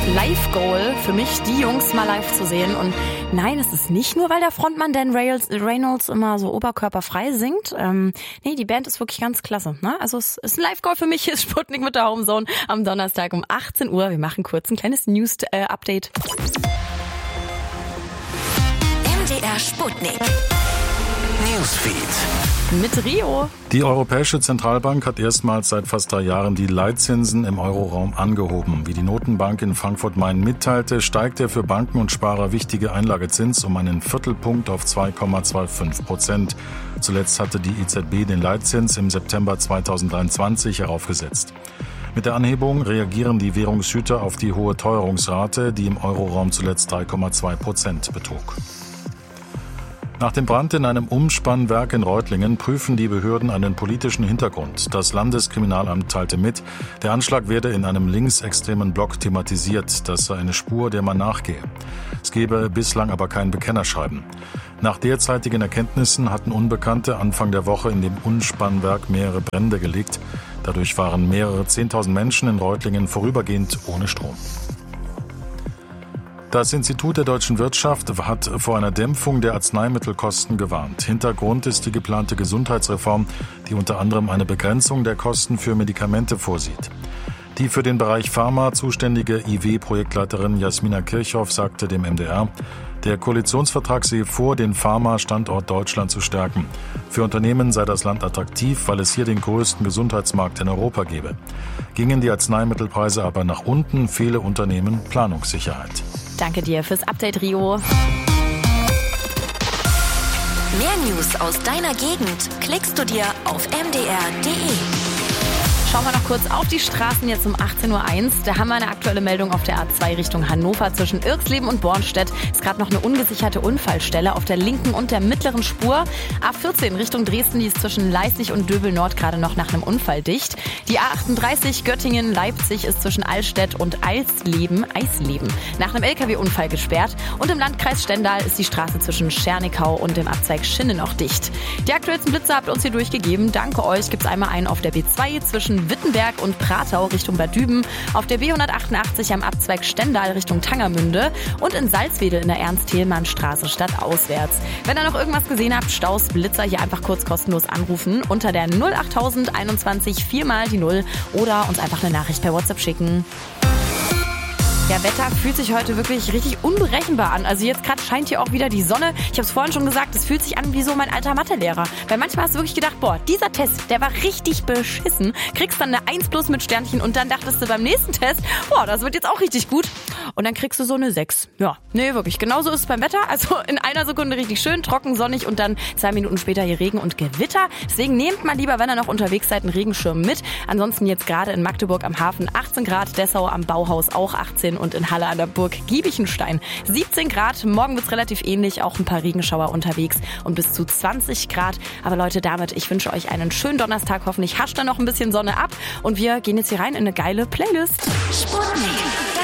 Live-Goal für mich, die Jungs mal live zu sehen. Und nein, es ist nicht nur, weil der Frontmann Dan Reynolds immer so oberkörperfrei singt. Nee, die Band ist wirklich ganz klasse. Ne? Also es ist ein Live-Goal für mich, ist Sputnik mit der Homezone am Donnerstag um 18 Uhr. Wir machen kurz ein kleines News-Update. MDR Sputnik Newsfeed mit Rio. Die Europäische Zentralbank hat erstmals seit fast 3 Jahren die Leitzinsen im Euroraum angehoben. Wie die Notenbank in Frankfurt-Main mitteilte, steigt der für Banken und Sparer wichtige Einlagezins um einen Viertelpunkt auf 2,25%. Zuletzt hatte die EZB den Leitzins im September 2023 heraufgesetzt. Mit der Anhebung reagieren die Währungshüter auf die hohe Teuerungsrate, die im Euroraum zuletzt 3,2% betrug. Nach dem Brand in einem Umspannwerk in Reutlingen prüfen die Behörden einen politischen Hintergrund. Das Landeskriminalamt teilte mit, der Anschlag werde in einem linksextremen Blog thematisiert. Das sei eine Spur, der man nachgehe. Es gebe bislang aber kein Bekennerschreiben. Nach derzeitigen Erkenntnissen hatten Unbekannte Anfang der Woche in dem Umspannwerk mehrere Brände gelegt. Dadurch waren mehrere 10.000 Menschen in Reutlingen vorübergehend ohne Strom. Das Institut der deutschen Wirtschaft hat vor einer Dämpfung der Arzneimittelkosten gewarnt. Hintergrund ist die geplante Gesundheitsreform, die unter anderem eine Begrenzung der Kosten für Medikamente vorsieht. Die für den Bereich Pharma zuständige IW-Projektleiterin Jasmina Kirchhoff sagte dem MDR, der Koalitionsvertrag sehe vor, den Pharma-Standort Deutschland zu stärken. Für Unternehmen sei das Land attraktiv, weil es hier den größten Gesundheitsmarkt in Europa gebe. Gingen die Arzneimittelpreise aber nach unten, fehle Unternehmen Planungssicherheit. Danke dir fürs Update, Rio. Mehr News aus deiner Gegend klickst du dir auf mdr.de. Schauen wir noch kurz auf die Straßen jetzt um 18.01 Uhr. Da haben wir eine aktuelle Meldung auf der A2 Richtung Hannover zwischen Irxleben und Bornstedt. Ist gerade noch eine ungesicherte Unfallstelle auf der linken und der mittleren Spur. A14 Richtung Dresden, die ist zwischen Leipzig und Döbel Nord gerade noch nach einem Unfall dicht. Die A38 Göttingen-Leipzig ist zwischen Allstedt und Eisleben nach einem LKW-Unfall gesperrt. Und im Landkreis Stendal ist die Straße zwischen Schernikau und dem Abzweig Schinnen noch dicht. Die aktuellsten Blitze habt ihr uns hier durchgegeben. Danke euch. Gibt's einmal einen auf der B2 zwischen Wittenberg und Pratau Richtung Bad Düben, auf der B188 am Abzweig Stendal Richtung Tangermünde und in Salzwedel in der Ernst-Thälmann-Straße stadtauswärts. Wenn ihr noch irgendwas gesehen habt, Staus, Blitzer, hier einfach kurz kostenlos anrufen unter der 08021 4 die 0 oder uns einfach eine Nachricht per WhatsApp schicken. Ja, Wetter fühlt sich heute wirklich richtig unberechenbar an. Also jetzt gerade scheint hier auch wieder die Sonne. Ich habe es vorhin schon gesagt, es fühlt sich an wie so mein alter Mathelehrer. Weil manchmal hast du wirklich gedacht, boah, dieser Test, der war richtig beschissen. Kriegst dann eine 1+ mit Sternchen und dann dachtest du beim nächsten Test, boah, das wird jetzt auch richtig gut. Und dann kriegst du so eine 6. Ja, nee, wirklich. Genauso ist es beim Wetter. Also in einer Sekunde richtig schön, trocken, sonnig und dann 2 Minuten später hier Regen und Gewitter. Deswegen nehmt mal lieber, wenn ihr noch unterwegs seid, einen Regenschirm mit. Ansonsten jetzt gerade in Magdeburg am Hafen 18 Grad, Dessau am Bauhaus auch 18 und in Halle an der Burg Giebichenstein 17 Grad. Morgen wird es relativ ähnlich, auch ein paar Regenschauer unterwegs und bis zu 20 Grad. Aber Leute, damit, ich wünsche euch einen schönen Donnerstag. Hoffentlich hascht da noch ein bisschen Sonne ab und wir gehen jetzt hier rein in eine geile Playlist. Sputnik.